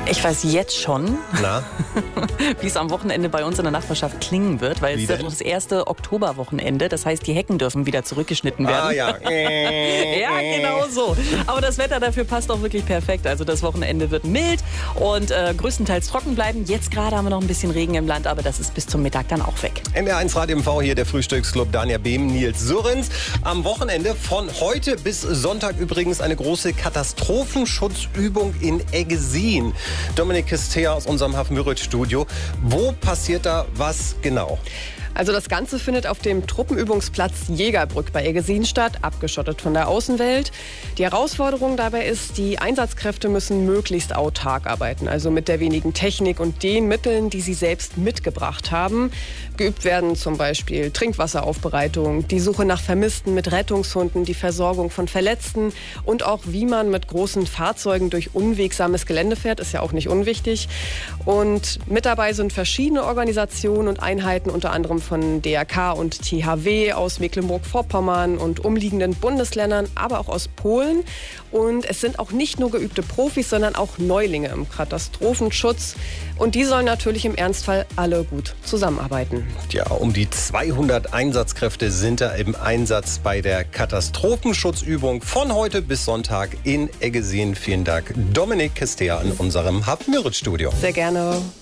Ich weiß jetzt schon, Na? wie es am Wochenende bei uns in der Nachbarschaft klingen wird, weil es ist ja das erste Oktoberwochenende. Das heißt, die Hecken dürfen wieder zurückgeschnitten werden. Ah ja. Ja, genau so. Aber das Wetter dafür passt auch wirklich perfekt. Also das Wochenende wird mild und größtenteils trocken bleiben. Jetzt gerade haben wir noch ein bisschen Regen im Land, aber das ist bis zum Mittag dann auch weg. NDR1 Radio MV, hier der Frühstücksclub, Dania Behm, Nils Surrens. Am Wochenende von heute bis Sonntag übrigens eine große Katastrophenschutzübung in Eggesin. Dominik Kistea aus unserem Hafenmüritz-Studio. Wo passiert da was genau? Also das Ganze findet auf dem Truppenübungsplatz Jägerbrück bei Eggesin statt, abgeschottet von der Außenwelt. Die Herausforderung dabei ist, die Einsatzkräfte müssen möglichst autark arbeiten, also mit der wenigen Technik und den Mitteln, die sie selbst mitgebracht haben. Geübt werden zum Beispiel Trinkwasseraufbereitung, die Suche nach Vermissten mit Rettungshunden, die Versorgung von Verletzten und auch wie man mit großen Fahrzeugen durch unwegsames Gelände fährt, ist ja auch nicht unwichtig. Und mit dabei sind verschiedene Organisationen und Einheiten, unter anderem von DRK und THW aus Mecklenburg-Vorpommern und umliegenden Bundesländern, aber auch aus Polen. Und es sind auch nicht nur geübte Profis, sondern auch Neulinge im Katastrophenschutz. Und die sollen natürlich im Ernstfall alle gut zusammenarbeiten. Ja, um die 200 Einsatzkräfte sind da im Einsatz bei der Katastrophenschutzübung von heute bis Sonntag in Eggesin. Vielen Dank, Dominik Kistea in unserem Hafenmüritz-Studio. Sehr gerne.